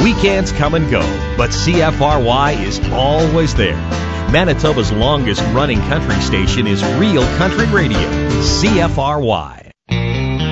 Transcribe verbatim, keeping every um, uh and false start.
Weekends come and go, but C F R Y is always there. Manitoba's longest running country station is Real Country Radio, C F R Y.